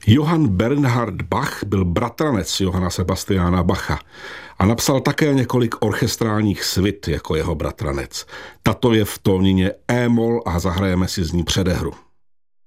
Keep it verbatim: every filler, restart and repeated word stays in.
Johann Bernhard Bach byl bratranec Johanna Sebastiana Bacha a napsal také několik orchestrálních svit jako jeho bratranec. Tato je v tónině E-moll a zahrajeme si z ní předehru.